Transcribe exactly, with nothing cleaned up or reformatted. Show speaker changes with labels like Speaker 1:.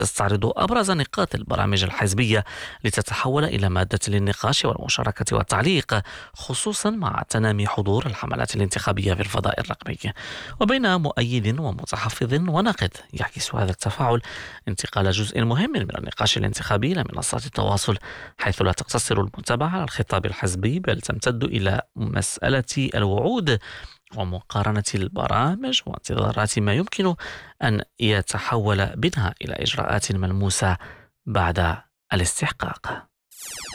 Speaker 1: تستعرض أبرز نقاط البرامج الحزبية لتتحول إلى مادة للنقاش والمشاركة والتعليق، خصوصا مع تنامي حضور الحملات الانتخابية في الفضاء الرقمي. وبين مؤيد ومتحفظ وناقد، يعكس هذا التفاعل انتقال جزء مهم من النقاش الانتخابي إلى منصات التواصل، حيث لا تقتصر المتابعة على الخطاب الحزبي بل تمتد إلى مسألة الوعود ومقارنة البرامج وانتظارات ما يمكن أن يتحول بها إلى إجراءات ملموسة بعد الاستحقاق.